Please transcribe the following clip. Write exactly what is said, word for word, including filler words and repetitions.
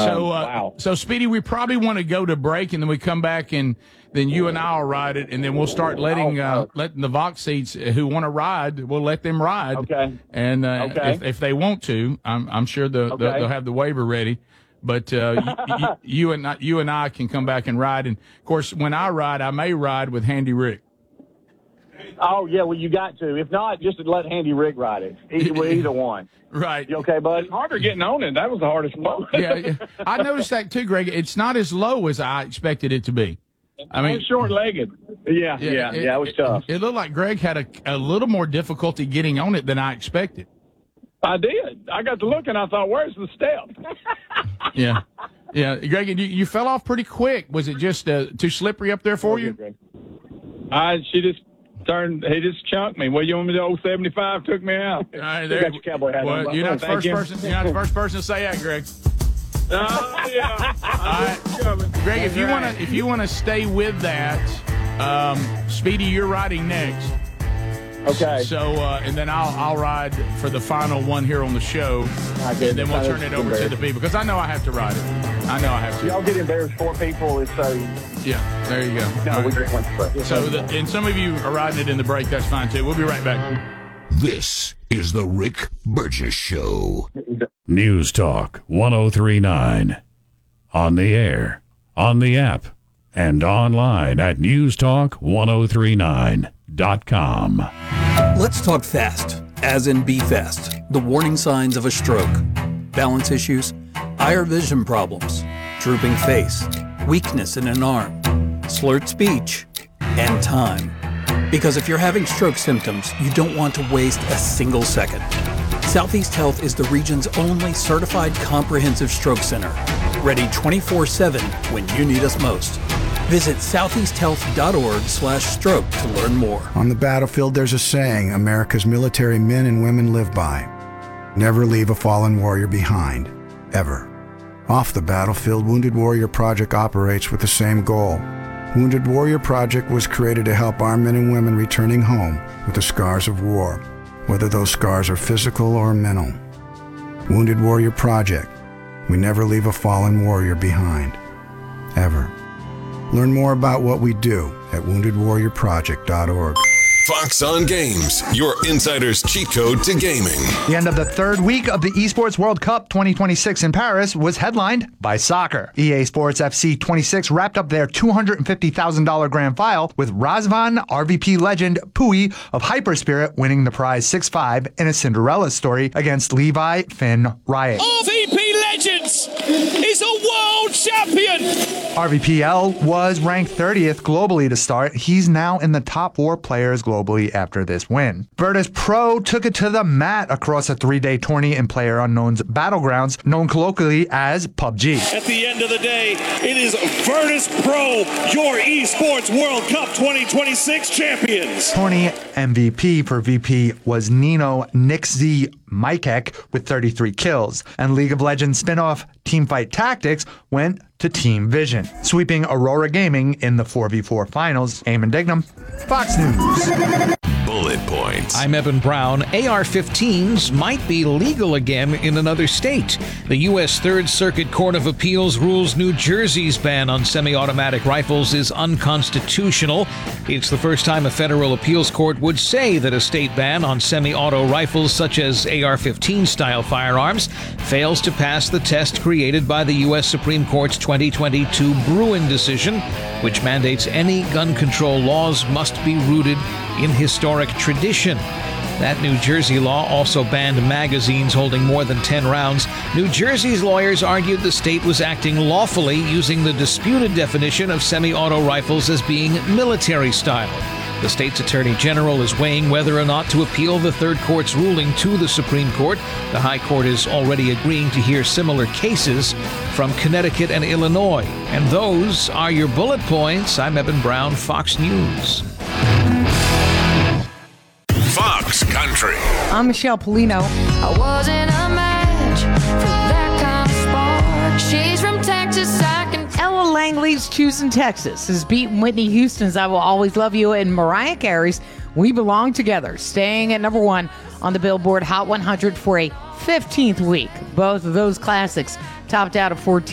So, uh, wow. so Speedy, we probably want to go to break, and then we come back, and then you and I will ride it, and then we'll start letting uh, letting the Vox seats who want to ride, we'll let them ride. Okay. And uh, okay. if, if they want to, I'm, I'm sure the, okay. the, they'll have the waiver ready. But uh, you, you, you and I, you and I can come back and ride. And of course, when I ride, I may ride with Handy Rick. Oh yeah, well you got to. If not, just let Handy Rick ride it. Either, either one. Right. You okay, bud? Harder getting on it. That was the hardest one. yeah, yeah, I noticed that too, Greg. It's not as low as I expected it to be. I mean, short-legged. Yeah, yeah, yeah. It, yeah, it was tough. It, it looked like Greg had a, a little more difficulty getting on it than I expected. I did. I got to look and I thought, "Where's the step?" yeah, yeah. Greg, you, you fell off pretty quick. Was it just uh, too slippery up there for you? I she just turned. He just chunked me. Well, you want me to old seventy-five took me out? All right, there. You got your cowboy hat well, on. You're not the first you. person. You're not the first person to say that, Greg. Oh yeah. All right, Greg. If you want to, if you want to stay with that, um, Speedy, you're riding next. Okay. So, uh, and then I'll I'll ride for the final one here on the show, and then we'll turn it over to the people because I know I have to ride it. I know I have to. Y'all get embarrassed for people. It's so. Yeah, there you go. No, All we right. drink one. So, the, and some of you are riding it in the break. That's fine too. We'll be right back. This is the Rick Burgess Show. News Talk one oh three point nine. On the air, on the app, and online at news talk ten thirty-nine dot com. Let's talk fast, as in be fast. The warning signs of a stroke. Balance issues, eye or vision problems, drooping face, weakness in an arm, slurred speech, and time. Because if you're having stroke symptoms, you don't want to waste a single second. Southeast Health is the region's only certified comprehensive stroke center, ready twenty-four seven when you need us most. Visit southeasthealth.org slash stroke to learn more. On the battlefield, there's a saying America's military men and women live by. Never leave a fallen warrior behind, ever. Off the battlefield, Wounded Warrior Project operates with the same goal. Wounded Warrior Project was created to help our men and women returning home with the scars of war, whether those scars are physical or mental. Wounded Warrior Project. We never leave a fallen warrior behind, ever. Learn more about what we do at wounded warrior project dot org. Fox on Games, your insider's cheat code to gaming. The end of the third week of the Esports World Cup twenty twenty-six in Paris was headlined by soccer. E A Sports F C twenty-six wrapped up their two hundred fifty thousand dollars grand final with Razvan R V P legend Pui of Hyperspirit winning the prize six five in a Cinderella story against Levi Finn Riot. R V P Legends is a world champion! R V P L was ranked thirtieth globally to start. He's now in the top four players globally after this win. Virtus Pro took it to the mat across a three-day tourney in PlayerUnknown's Battlegrounds, known colloquially as P U B G. At the end of the day, it is Virtus Pro, your Esports World Cup twenty twenty-six champions. Tourney M V P for V P was Nino Nixzy Mikek with thirty-three kills, and League of Legends spin-off Teamfight Tactics went to Team Vision, sweeping Aurora Gaming in the four v four finals. Eamon Dignam, Fox News. Bullet points. I'm Evan Brown. A R fifteens might be legal again in another state. The U S Third Circuit Court of Appeals rules New Jersey's ban on semi-automatic rifles is unconstitutional. It's the first time a federal appeals court would say that a state ban on semi-auto rifles such as A R fifteen style firearms fails to pass the test created by the U S Supreme Court's twenty twenty-two Bruin decision, which mandates any gun control laws must be rooted in historic tradition. That New Jersey law also banned magazines holding more than ten rounds. New Jersey's lawyers argued the state was acting lawfully, using the disputed definition of semi-auto rifles as being military style. The state's attorney general is weighing whether or not to appeal the third court's ruling to the Supreme Court. The High Court is already agreeing to hear similar cases from Connecticut and Illinois. And those are your bullet points. I'm Evan Brown, Fox News. Fox Country. I'm Michelle Polino. I wasn't a match for that kind of sport. She's from Texas. I can. Ella Langley's Choosing Texas has beaten Whitney Houston's I Will Always Love You and Mariah Carey's We Belong Together, staying at number one on the Billboard Hot one hundred for a fifteenth week. Both of those classics topped out at fourteen.